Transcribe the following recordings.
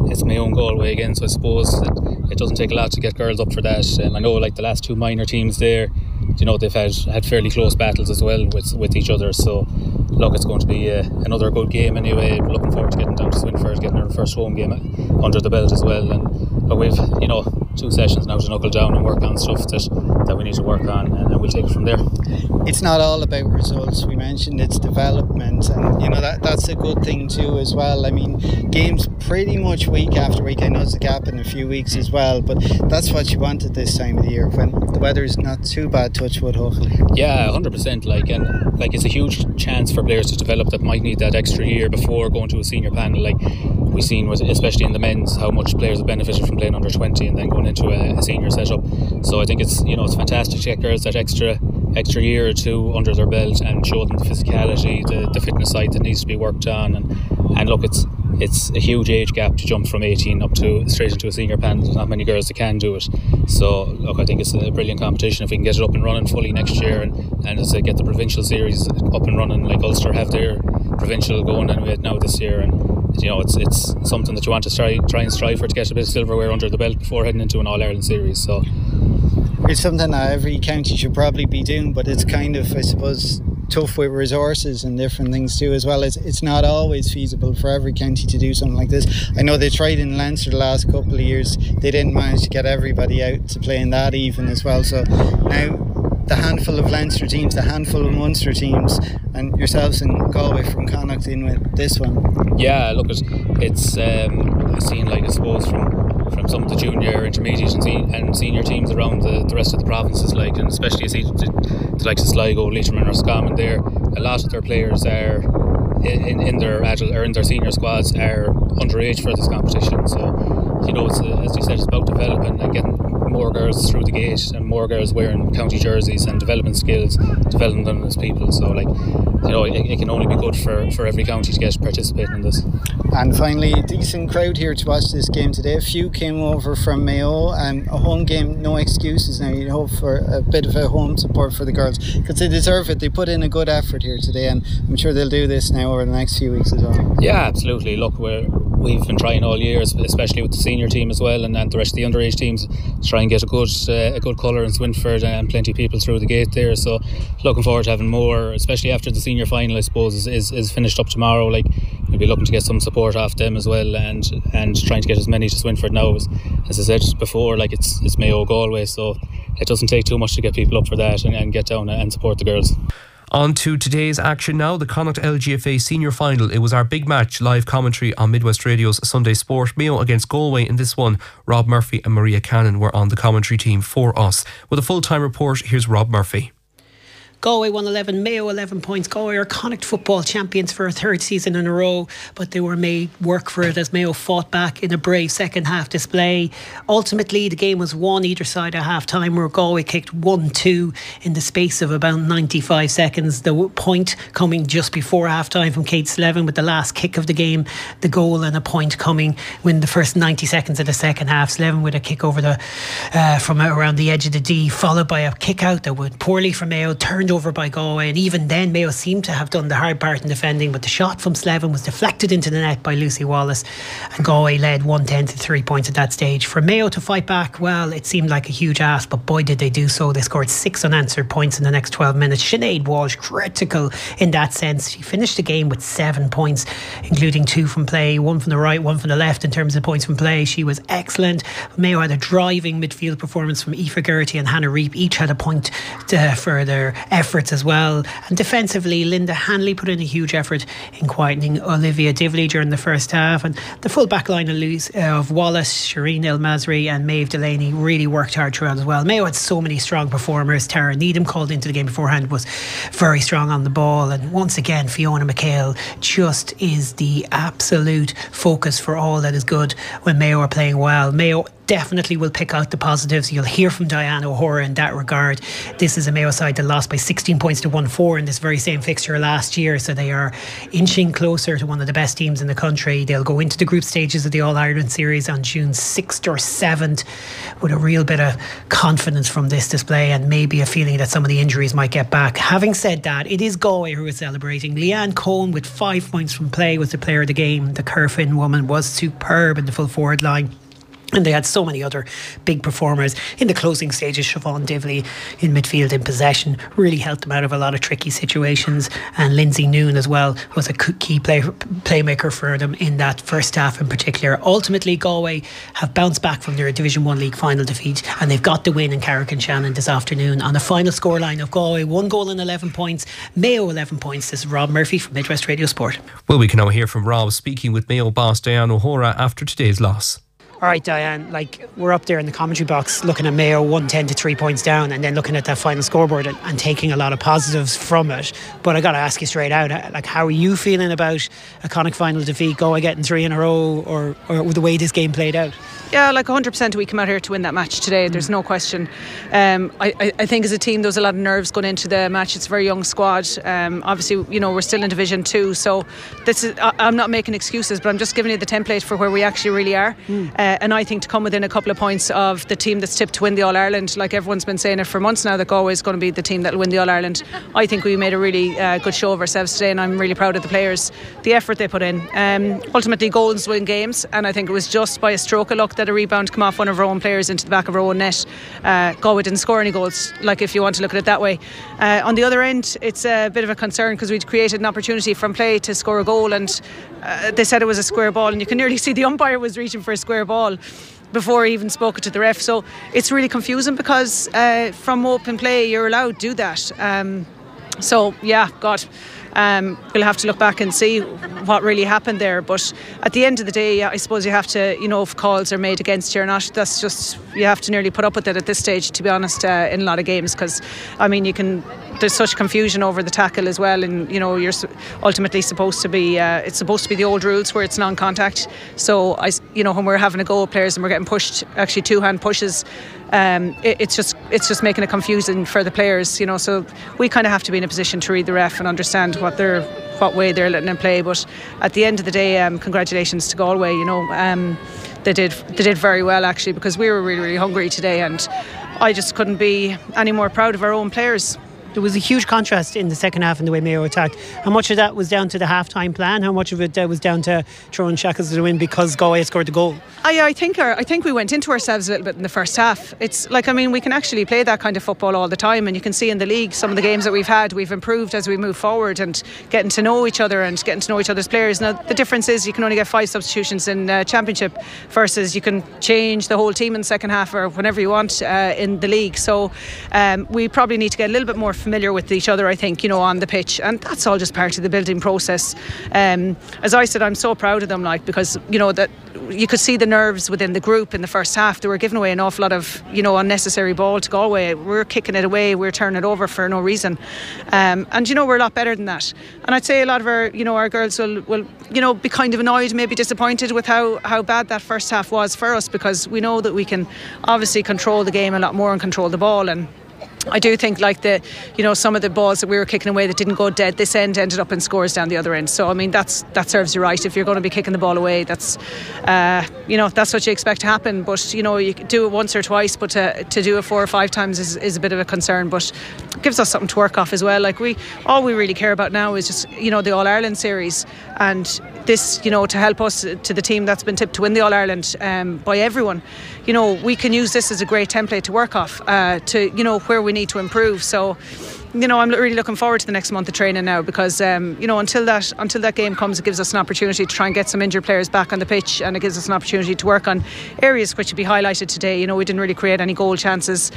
it's Mayo and Galway again, so I suppose it doesn't take a lot to get girls up for that. I know like the last two minor teams there, they've had fairly close battles as well with each other, so look, it's going to be another good game anyway. We're looking forward to getting down to Swinford, getting our first home game under the belt as well, but we've 2 sessions now to knuckle down and work on stuff that we need to work on, and we'll take it from there. It's not all about results. We mentioned it's development, and that's a good thing too as well. I mean, games pretty much week after week. I know there's a gap in a few weeks as well, but that's what you want at this time of the year when the weather's not too bad, touch wood, hopefully. Yeah, 100%. Like it's a huge chance for players to develop that might need that extra year before going to a senior panel. Like we've seen, especially in the men's, how much players have benefited from playing under 20 and then going into a senior setup. So I think it's fantastic to get girls that extra year or two under their belt and show them the physicality, the fitness side that needs to be worked on, and look, it's a huge age gap to jump from 18 up to straight into a senior panel. There's not many girls that can do it. So look, I think it's a brilliant competition if we can get it up and running fully next year, and as I get the provincial series up and running, like Ulster have their provincial going and we had now this year, and it's something that you want to try and strive for, to get a bit of silverware under the belt before heading into an All-Ireland series. So it's something that every county should probably be doing, but it's kind of, I suppose, tough with resources and different things too as well. It's not always feasible for every county to do something like this. I know they tried in Leinster the last couple of years. They didn't manage to get everybody out to play in that even as well. So now the handful of Leinster teams, the handful of Munster teams, and yourselves in Galway from Connacht in with this one. Yeah, look, it's I've seen, like, I suppose from some of the junior, intermediate and senior teams around the rest of the provinces, like, and especially you see the likes of Sligo, Leitrim or Scammon there, a lot of their players are in their adult or in their senior squads are underage for this competition. So it's as you said, it's about developing and getting more girls through the gate and more girls wearing county jerseys and developing skills, developing them as people. So it can only be good for every county to get participating in this. And finally, a decent crowd here to watch this game today. A few came over from Mayo, and a home game, no excuses now. You hope for a bit of a home support for the girls because they deserve it. They put in a good effort here today, and I'm sure they'll do this now over the next few weeks as well. Yeah, absolutely. Look, we've been trying all year, especially with the senior team as well, and the rest of the underage teams, to try and get a good colour in Swinford and plenty of people through the gate there. So looking forward to having more, especially after the senior final, I suppose, is finished up tomorrow. Like, we'll be looking to get some support off them as well, and trying to get as many to Swinford now. As I said before, like, it's Mayo Galway, so it doesn't take too much to get people up for that and get down and support the girls. On to today's action now, the Connacht LGFA Senior Final. It was our big match, live commentary on Midwest Radio's Sunday Sport. Mayo against Galway in this one. Rob Murphy and Maria Cannon were on the commentary team for us. With a full-time report, here's Rob Murphy. Galway won 11, Mayo 11 points. Galway are Connacht football champions for a third season in a row, but they were made work for it as Mayo fought back in a brave second half display. Ultimately, the game was won either side at half time, where Galway kicked 1-2 in the space of about 95 seconds. The point coming just before half time from Kate Slevin with the last kick of the game, the goal, and a point coming when the first 90 seconds of the second half. Slevin with a kick over from around the edge of the D, followed by a kick out that went poorly for Mayo, turned over by Galway, and even then Mayo seemed to have done the hard part in defending, but the shot from Slevin was deflected into the net by Lucy Wallace, and Galway led 1-10 to 3 points at that stage. For Mayo to fight back, well, it seemed like a huge ask, but boy did they do so. They scored 6 unanswered points in the next 12 minutes. Sinead Walsh critical in that sense. She finished the game with 7 points, including 2 from play, 1 from the right, 1 from the left in terms of points from play. She was excellent. Mayo had a driving midfield performance from Aoife Geraghty and Hannah Reap. Each had a point for their efforts as well. And defensively, Linda Hanley put in a huge effort in quietening Olivia Divley during the first half, and the full back line of Wallace, Shireen El Masri and Maeve Delaney really worked hard throughout as well. Mayo had so many strong performers. Tara Needham, called into the game beforehand, was very strong on the ball, and once again Fiona McHale just is the absolute focus for all that is good when Mayo are playing well. Mayo definitely will pick out the positives. You'll hear from Diane O'Hora in that regard. This is a Mayo side that lost by 16 points to 1-4 in this very same fixture last year, so they are inching closer to one of the best teams in the country. They'll go into the group stages of the All-Ireland series on June 6th or 7th with a real bit of confidence from this display, and maybe a feeling that some of the injuries might get back. Having said that, it is Galway who is celebrating. Leanne Cohen with 5 points from play was the player of the game. The Curfin woman was superb in the full forward line. And they had so many other big performers in the closing stages. Siobhan Divley in midfield in possession really helped them out of a lot of tricky situations. And Lindsay Noon as well was a key playmaker for them in that first half in particular. Ultimately, Galway have bounced back from their Division 1 League final defeat, and they've got the win in Carrick-on-Shannon this afternoon on a final scoreline of Galway 1 goal and 11 points, Mayo 11 points. This is Rob Murphy from Midwest Radio Sport. Well, we can now hear from Rob speaking with Mayo boss Diane O'Hora after today's loss. All right, Diane, we're up there in the commentary box looking at Mayo 110 to 3 points down, and then looking at that final scoreboard and taking a lot of positives from it. But I got to ask you straight out, how are you feeling about a Connacht final defeat, Galway getting 3 in a row, or the way this game played out? Yeah, 100% we come out here to win that match today. There's no question. I think as a team there was a lot of nerves going into the match. It's a very young squad. Obviously, we're still in Division 2, so I'm not making excuses, but I'm just giving you the template for where we actually really are. And I think to come within a couple of points of the team that's tipped to win the All-Ireland, like everyone's been saying it for months now, that Galway is going to be the team that will win the All-Ireland. I think we made a really good show of ourselves today, and I'm really proud of the players, the effort they put in. Ultimately, goals win games, and I think it was just by a stroke of luck that a rebound come off one of our own players into the back of our own net. Galway didn't score any goals, if you want to look at it that way. On the other end, it's a bit of a concern because we'd created an opportunity from play to score a goal, and they said it was a square ball, and you can nearly see the umpire was reaching for a square ball before he even spoke it to the ref. So it's really confusing because from open play you're allowed to do that. We'll have to look back and see what really happened there. But at the end of the day, I suppose you have to, if calls are made against you or not, that's just, you have to nearly put up with it at this stage, to be honest, in a lot of games. Because, there's such confusion over the tackle as well, and you're ultimately supposed to be it's supposed to be the old rules where it's non-contact. So when we're having a go at players and we're getting pushed, actually 2-hand pushes, it's just making it confusing for the players. So we kind of have to be in a position to read the ref and understand what way they're letting them play. But at the end of the day, congratulations to Galway. They did very well actually, because we were really, really hungry today, and I just couldn't be any more proud of our own players. There was a huge contrast in the second half in the way Mayo attacked. How much of that was down to the half-time plan? How much of it was down to throwing shackles to the wind because Galway had scored the goal? I think we went into ourselves a little bit in the first half. It's we can actually play that kind of football all the time, and you can see in the league some of the games that we've had, we've improved as we move forward and getting to know each other and getting to know each other's players. Now the difference is you can only get 5 substitutions in Championship versus you can change the whole team in the second half or whenever you want in the league. So we probably need to get a little bit more familiar with each other, I think, on the pitch, and that's all just part of the building process. As I said, I'm so proud of them, because that you could see the nerves within the group in the first half. They were giving away an awful lot of unnecessary ball to Galway. We're kicking it away, we're turning it over for no reason, and we're a lot better than that. And I'd say a lot of our girls will be kind of annoyed, maybe disappointed with how bad that first half was for us, because we know that we can obviously control the game a lot more and control the ball. And I do think some of the balls that we were kicking away that didn't go dead this end ended up in scores down the other end. So that serves you right. If you're going to be kicking the ball away, that's that's what you expect to happen. But you do it once or twice, but to do it 4 or 5 times is a bit of a concern. But it gives us something to work off as well. All we really care about now is just the All-Ireland series, and this to help us to the team that's been tipped to win the All-Ireland by everyone. We can use this as a great template to work off to where we need to improve. So I'm really looking forward to the next month of training now, because until that game comes, it gives us an opportunity to try and get some injured players back on the pitch, and it gives us an opportunity to work on areas which would be highlighted today. We didn't really create any goal chances.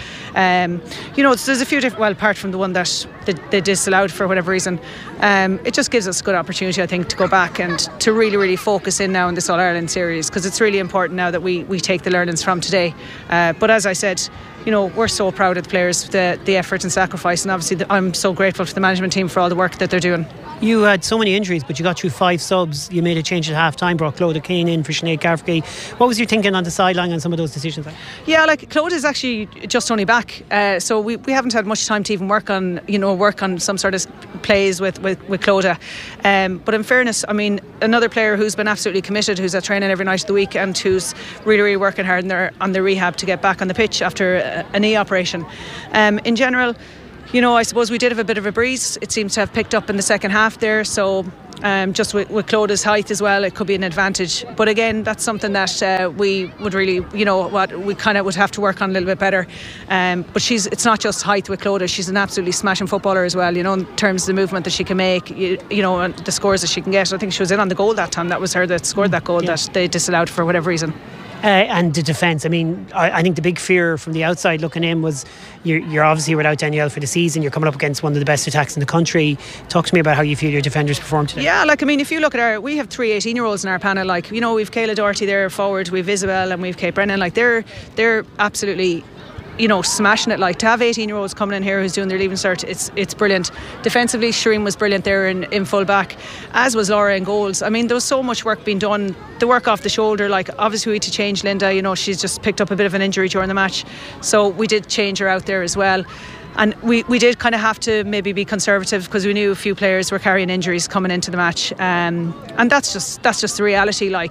There's a few different, apart from the one that they disallowed for whatever reason. It just gives us a good opportunity, I think, to go back and to really, really focus in now in this All-Ireland series, because it's really important now that we take the learnings from today. But as I said, we're so proud of the players, the effort and sacrifice, and obviously I'm so grateful to the management team for all the work that they're doing. You had so many injuries, but you got through 5 subs. You made a change at half time, brought Clodagh Keane in for Sinead Carrickey. What was your thinking on the sideline on some of those decisions? Yeah, like Clodagh is actually just only back, so we haven't had much time to even work on some sort of plays with Clodagh. But in fairness, I mean, another player who's been absolutely committed, who's at training every night of the week, and who's really working hard on their rehab to get back on the pitch after a knee operation. In general, I suppose we did have a bit of a breeze. It seems to have picked up in the second half there, so just with Clodagh's height as well, it could be an advantage. But again, that's something that we would really, we kind of would have to work on a little bit better. But it's not just height with Clodagh. She's an absolutely smashing footballer as well, in terms of the movement that she can make, and the scores that she can get. I think she was in on the goal that time. That was her that scored that goal that they disallowed for whatever reason. And the defence, I mean, I think the big fear from the outside looking in was you're obviously without Danielle for the season. You're coming up against one of the best attacks in the country. Talk to me about how you feel your defenders performed today. Yeah, if you look at we have 3 18-year-olds in our panel. We've Kayla Doherty there forward, we've Isabel, and we've Kate Brennan. They're absolutely, smashing it. To have 18-year-olds coming in here who's doing their leaving cert, it's brilliant. Defensively, Shireen was brilliant there in full back, as was Laura in goals. I mean, there was so much work being done. The work off the shoulder, obviously we had to change Linda. She's just picked up a bit of an injury during the match, so we did change her out there as well. And we did kind of have to maybe be conservative because we knew a few players were carrying injuries coming into the match, and that's just the reality. I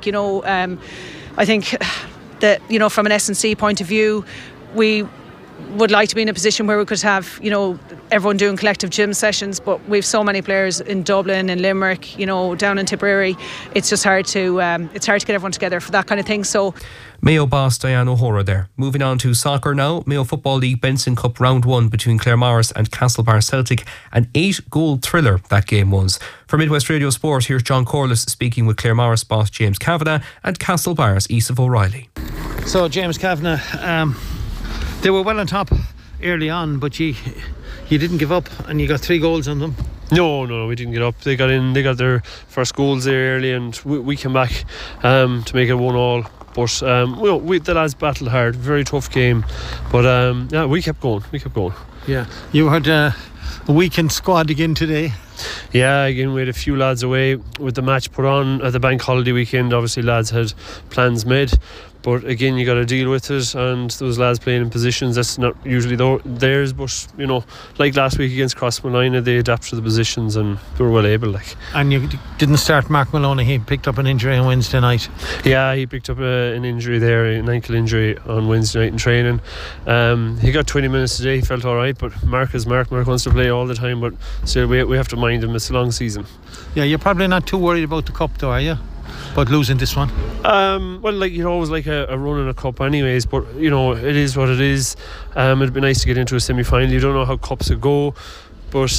think that from an S&C point of view, we would like to be in a position where we could have everyone doing collective gym sessions, but we've so many players in Dublin and Limerick, down in Tipperary. It's just hard to get everyone together for that kind of thing. So Mayo boss Diane O'Hora there. Moving on to soccer now. Mayo Football League Benson Cup round 1 between Claremorris and Castlebar Celtic. An 8-goal thriller that game was. For Midwest Radio Sport, here's John Corliss speaking with Claremorris boss James Kavanagh and Castlebar's Aoife O'Reilly. So James Kavanagh, they were well on top early on, but you didn't give up and you got 3 goals on them. No, we didn't get up. They got their first goals there early, and we came back to make it 1-1. But the lads battled hard. Very tough game, but we kept going. Yeah, you had a weekend squad again today. Yeah, again we had a few lads away with the match put on at the bank holiday weekend. Obviously lads had plans made, but again you got to deal with it, and those lads playing in positions that's not usually theirs, but like last week against Crossmolina, they adapted to the positions and they were well able. And you didn't start Mark Maloney. He picked up an injury on Wednesday night. Yeah, he picked up an injury there, an ankle injury on Wednesday night in training. He got 20 minutes today. He felt alright, but Mark wants to play all the time, but still we have to mind him. It's a long season. Yeah, you're probably not too worried about the cup though, are you? About losing this one? Well, you'd always like a run in a cup anyways, but it is what it is. It'd be nice to get into a semi-final. You don't know how cups would go, but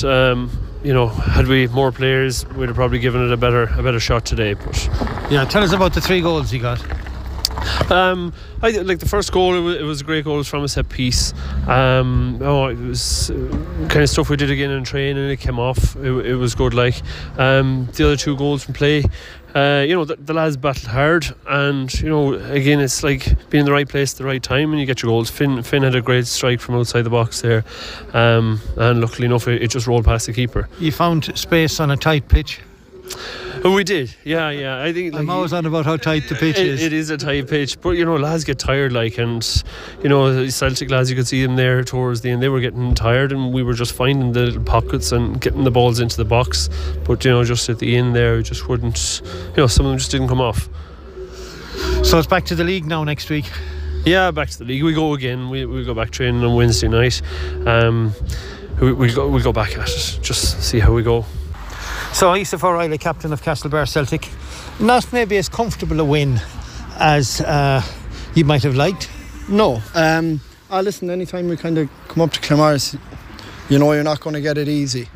had we more players, we'd have probably given it a better shot today. But yeah, tell us about the 3 goals you got. I like the first goal. It was a great goal. It was from a set piece. It was kind of stuff we did again in training, and it came off. It was good. The other 2 goals from play, the lads battled hard, and again it's like being in the right place at the right time and you get your goals. Finn had a great strike from outside the box there, and luckily enough it just rolled past the keeper. You found space on a tight pitch. Oh, we did, yeah. I think I'm always on about how tight the pitch is. It is a tight pitch, but lads get tired, and the Celtic lads, you could see them there towards the end. They were getting tired, and we were just finding the little pockets and getting the balls into the box. But just at the end there, we just wouldn't. Some of them just didn't come off. So it's back to the league now next week. Yeah, back to the league. We go again. We go back training on Wednesday night. We'll go back at it. Just see how we go. So Aoife O'Reilly, captain of Castlebar Celtic, not maybe as comfortable a win as you might have liked. No, listen, anytime we kind of come up to Claremorris, you're not going to get it easy.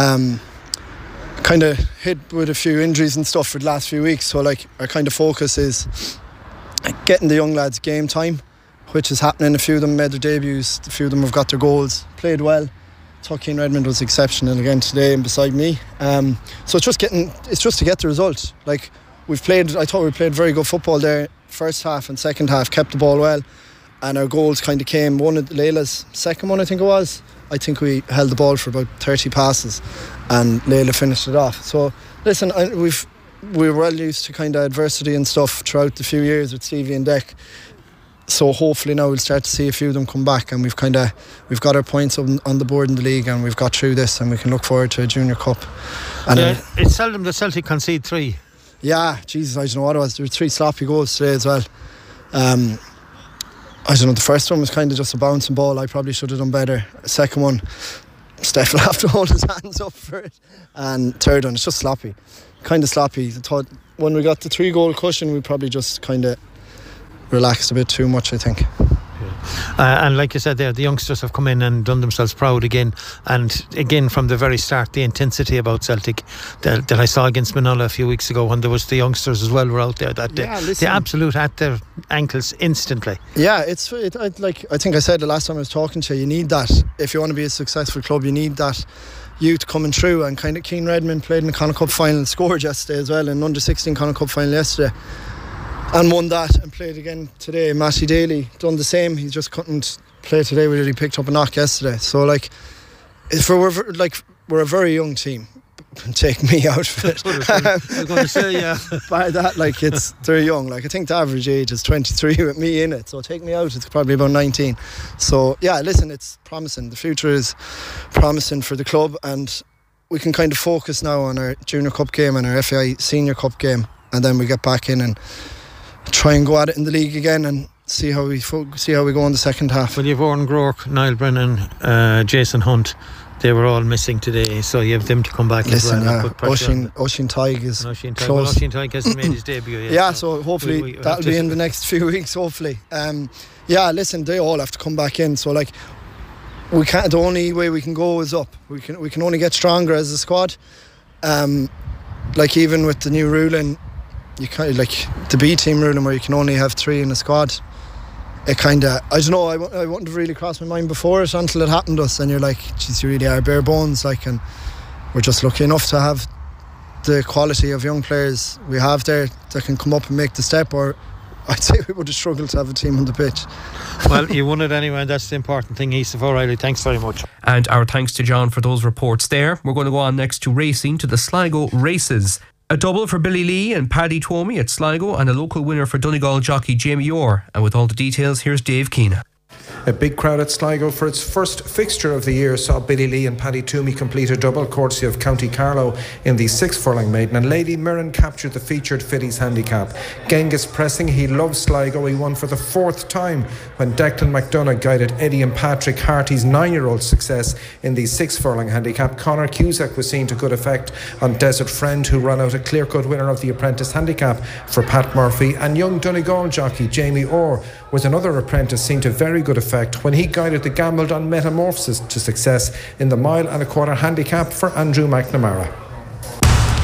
Kind of hit with a few injuries and stuff for the last few weeks, so our kind of focus is getting the young lads game time, which is happening. A few of them made their debuts, a few of them have got their goals, played well. Tucky and Redmond was exceptional again today and beside me. So it's just to get the result. I thought we played very good football there, first half and second half, kept the ball well, and our goals kind of came. One of Leila's second one, I think it was, I think we held the ball for about 30 passes and Layla finished it off. So listen, we're well used to kind of adversity and stuff throughout the few years with Stevie and Deck. So hopefully now we'll start to see a few of them come back, and we've got our points on the board in the league, and we've got through this, and we can look forward to a junior cup. And it's seldom the Celtic concede 3. Yeah, Jesus, I don't know what it was. There were 3 sloppy goals today as well. I don't know, the first one was kind of just a bouncing ball. I probably should have done better. The second one, Steph will have to hold his hands up for it. And third one, it's just sloppy. Kind of sloppy. I thought when we got the 3-goal cushion, we probably just kind of relaxed a bit too much, I think. And like you said there, the youngsters have come in and done themselves proud again, and again from the very start, the intensity about Celtic that I saw against Manola a few weeks ago, when there was the youngsters as well were out there, that the absolute at their ankles instantly. Yeah, I think I said the last time I was talking to you, you need that if you want to be a successful club. You need that youth coming through, and kind of Keane Redmond played in the Connacht Cup final, scored yesterday as well in under 16 Connacht Cup final yesterday, and won that, and played again today. Matty Daly done the same. He just couldn't play today. We really picked up a knock yesterday. So we're a very young team. Take me out of it. I was going to say, yeah. By that, they're young. I think the average age is 23 with me in it. So take me out, it's probably about 19. So yeah, listen, it's promising. The future is promising for the club, and we can kind of focus now on our Junior Cup game and our FAI Senior Cup game, and then we get back in and try and go at it in the league again and see how we go in the second half. Well, you've Oran Groark, Niall Brennan, Jason Hunt. They were all missing today, so you have them to come back as well. Oisín Tadhg is close. Oisín Tadhg hasn't made his debut yet. Yeah, so hopefully that'll be in the next few weeks, hopefully. Yeah, listen, they all have to come back in. So we can't. The only way we can go is up. We can only get stronger as a squad. Even with the new ruling, you kind of the B team ruling where you can only have 3 in a squad. It kind of, I don't know, I wouldn't have really crossed my mind before it until it happened to us, and you're like, geez, you really are bare bones, and we're just lucky enough to have the quality of young players we have there that can come up and make the step, or I'd say we would have struggled to have a team on the pitch. Well, you won it anyway, and that's the important thing. Easton O'Reilly, thanks very much. And our thanks to John for those reports there. We're going to go on next to racing, to the Sligo races. A double for Billy Lee and Paddy Twomey at Sligo, and a local winner for Donegal jockey Jamie Orr. And with all the details, here's Dave Keena. A big crowd at Sligo for its first fixture of the year saw Billy Lee and Paddy Twomey complete a double courtesy of County Carlow in the 6 furlong maiden, and Lady Mirren captured the featured fillies handicap. Genghis pressing, he loves Sligo. He won for the 4th time when Declan McDonough guided Eddie and Patrick Harty's 9-year-old success in the 6 furlong handicap. Conor Cusack was seen to good effect on Desert Friend, who ran out a clear-cut winner of the apprentice handicap for Pat Murphy, and young Donegal jockey Jamie Orr was another apprentice seen to very good effect when he guided the Gambledon Metamorphosis to success in the 1.25 mile handicap for Andrew McNamara.